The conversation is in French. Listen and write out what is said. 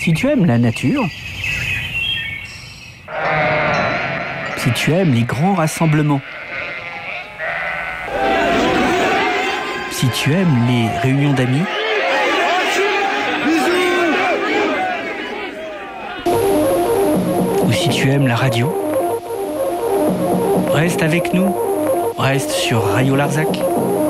Si tu aimes la nature, si tu aimes les grands rassemblements, si tu aimes les réunions d'amis, ou si tu aimes la radio, reste avec nous, reste sur Radio Larzac.